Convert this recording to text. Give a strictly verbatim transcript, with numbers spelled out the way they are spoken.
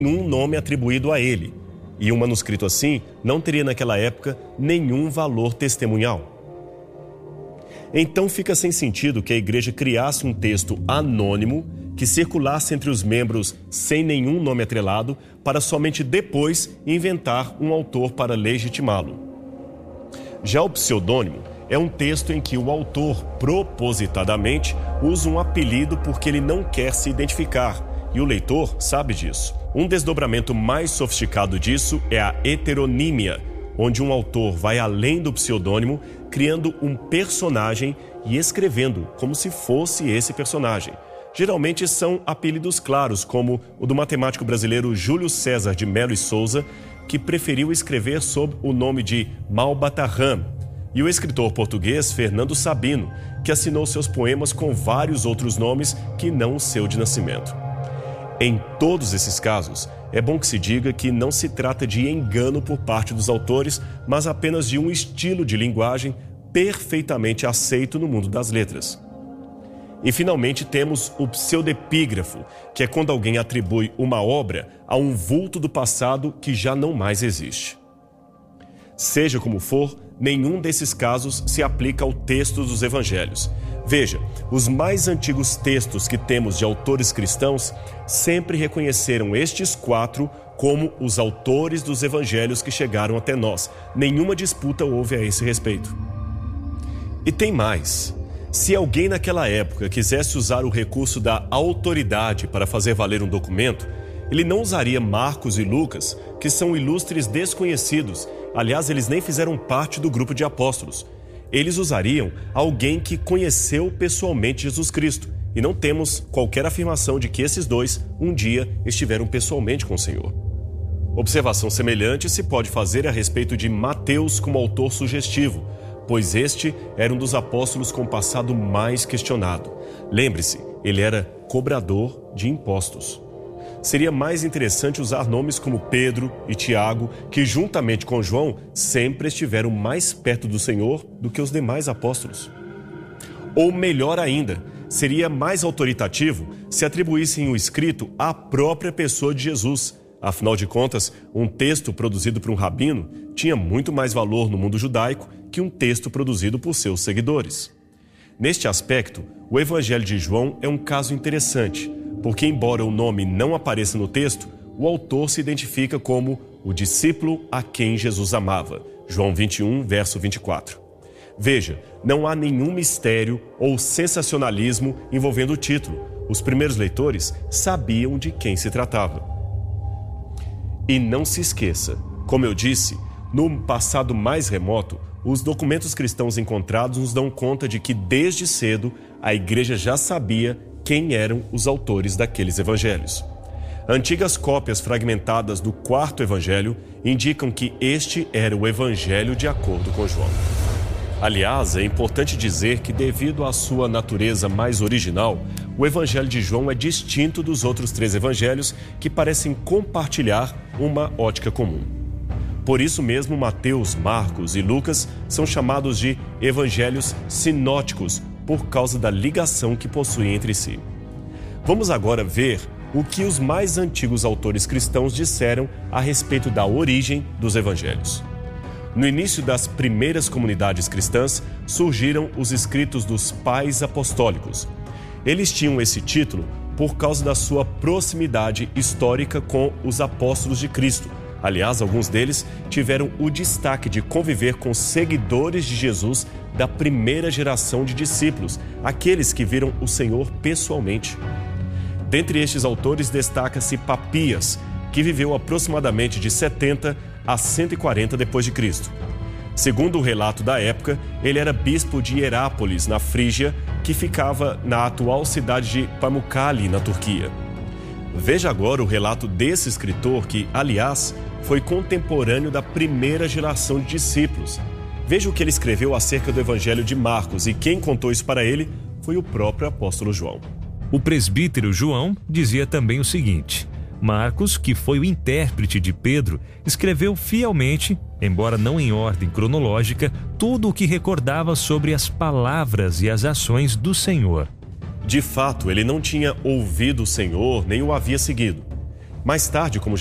nenhum nome atribuído a ele. E um manuscrito assim não teria naquela época nenhum valor testemunhal. Então fica sem sentido que a igreja criasse um texto anônimo que circulasse entre os membros sem nenhum nome atrelado para somente depois inventar um autor para legitimá-lo. Já o pseudônimo é um texto em que o autor propositadamente usa um apelido porque ele não quer se identificar e o leitor sabe disso. Um desdobramento mais sofisticado disso é a heteronímia, onde um autor vai além do pseudônimo, criando um personagem e escrevendo como se fosse esse personagem. Geralmente são apelidos claros, como o do matemático brasileiro Júlio César de Melo e Souza, que preferiu escrever sob o nome de Malbatarram, e o escritor português Fernando Sabino, que assinou seus poemas com vários outros nomes que não o seu de nascimento. Em todos esses casos, é bom que se diga que não se trata de engano por parte dos autores, mas apenas de um estilo de linguagem perfeitamente aceito no mundo das letras. E finalmente temos o pseudepígrafo, que é quando alguém atribui uma obra a um vulto do passado que já não mais existe. Seja como for, nenhum desses casos se aplica ao texto dos evangelhos. Veja, os mais antigos textos que temos de autores cristãos sempre reconheceram estes quatro como os autores dos evangelhos que chegaram até nós. Nenhuma disputa houve a esse respeito. E tem mais. Se alguém naquela época quisesse usar o recurso da autoridade para fazer valer um documento, ele não usaria Marcos e Lucas, que são ilustres desconhecidos. Aliás, eles nem fizeram parte do grupo de apóstolos. Eles usariam alguém que conheceu pessoalmente Jesus Cristo. E não temos qualquer afirmação de que esses dois, um dia, estiveram pessoalmente com o Senhor. Observação semelhante se pode fazer a respeito de Mateus como autor sugestivo, pois este era um dos apóstolos com passado mais questionado. Lembre-se, ele era cobrador de impostos. Seria mais interessante usar nomes como Pedro e Tiago, que juntamente com João sempre estiveram mais perto do Senhor do que os demais apóstolos. Ou melhor ainda, seria mais autoritativo se atribuíssem o escrito à própria pessoa de Jesus. Afinal de contas, um texto produzido por um rabino tinha muito mais valor no mundo judaico que um texto produzido por seus seguidores. Neste aspecto, o Evangelho de João é um caso interessante, porque embora o nome não apareça no texto, o autor se identifica como o discípulo a quem Jesus amava. João vinte e um, verso vinte e quatro. Veja, não há nenhum mistério ou sensacionalismo envolvendo o título. Os primeiros leitores sabiam de quem se tratava. E não se esqueça, como eu disse, no passado mais remoto, os documentos cristãos encontrados nos dão conta de que desde cedo a igreja já sabia quem eram os autores daqueles evangelhos. Antigas cópias fragmentadas do quarto evangelho indicam que este era o evangelho de acordo com João. Aliás, é importante dizer que, devido à sua natureza mais original, o evangelho de João é distinto dos outros três evangelhos que parecem compartilhar uma ótica comum. Por isso mesmo, Mateus, Marcos e Lucas são chamados de evangelhos sinóticos, por causa da ligação que possuem entre si. Vamos agora ver o que os mais antigos autores cristãos disseram a respeito da origem dos evangelhos. No início das primeiras comunidades cristãs, surgiram os escritos dos pais apostólicos. Eles tinham esse título por causa da sua proximidade histórica com os apóstolos de Cristo. Aliás, alguns deles tiveram o destaque de conviver com seguidores de Jesus da primeira geração de discípulos, aqueles que viram o Senhor pessoalmente. Dentre estes autores destaca-se Papias, que viveu aproximadamente de setenta a cento e quarenta depois de Cristo. Segundo o relato da época, ele era bispo de Hierápolis, na Frígia, que ficava na atual cidade de Pamukkale, na Turquia. Veja agora o relato desse escritor que, aliás, foi contemporâneo da primeira geração de discípulos. Veja o que ele escreveu acerca do Evangelho de Marcos, e quem contou isso para ele foi o próprio apóstolo João. O presbítero João dizia também o seguinte: Marcos, que foi o intérprete de Pedro, escreveu fielmente, embora não em ordem cronológica, tudo o que recordava sobre as palavras e as ações do Senhor. De fato, ele não tinha ouvido o Senhor nem o havia seguido. Mais tarde, como